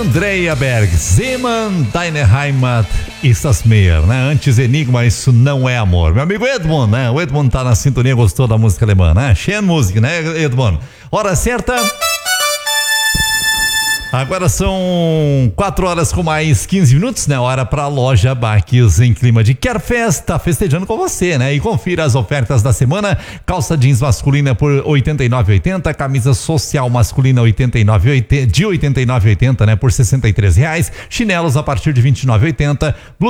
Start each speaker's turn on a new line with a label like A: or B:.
A: Andrea Berg, Zeman, Deine Heimat ist das Meer, né? Antes Enigma, isso não é amor. Meu amigo Edmund, né? O Edmund tá na sintonia, gostou da música alemã, né? Schön Musik, né, Edmund? Hora certa. Agora são 4 horas com mais 15 minutos, né? Hora para a loja Baques em clima de quer festa, festejando com você, né? E confira as ofertas da semana: calça jeans masculina por R$ 89,80, camisa social masculina de R$ 89,80, né? Por R$ 63,00, chinelos a partir de R$ 29,80,